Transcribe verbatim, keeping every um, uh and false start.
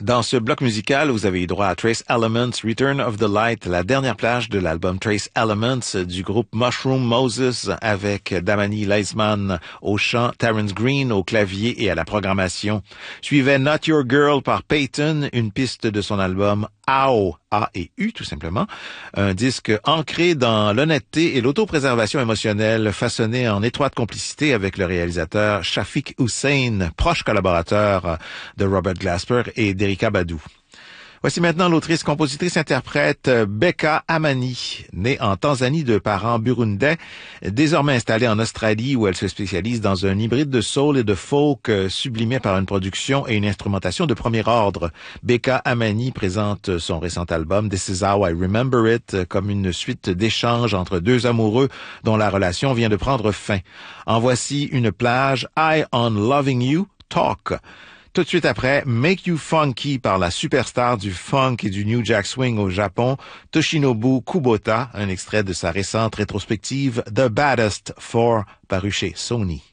Dans ce bloc musical, vous avez eu droit à Trace Elements, Return of the Light, la dernière plage de l'album Trace Elements du groupe Mushroom Moses avec Damani Leisman au chant, Terrence Green au clavier et à la programmation. Suivait Not Your Girl par Peyton, une piste de son album Ow, A et U tout simplement, un disque ancré dans l'honnêteté et l'autopréservation émotionnelle, façonné en étroite complicité avec le réalisateur Shafiq Hussein, proche collaborateur de Robert Glasper et d'Erykah Badu. Voici maintenant l'autrice, compositrice, interprète Becca Amani, née en Tanzanie de parents burundais, désormais installée en Australie où elle se spécialise dans un hybride de soul et de folk sublimé par une production et une instrumentation de premier ordre. Becca Amani présente son récent album This Is How I Remember It comme une suite d'échanges entre deux amoureux dont la relation vient de prendre fin. En voici une plage, High on Loving You, Talk. Tout de suite après, Make You Funky par la superstar du funk et du New Jack Swing au Japon, Toshinobu Kubota, un extrait de sa récente rétrospective The Baddest four paru chez Sony.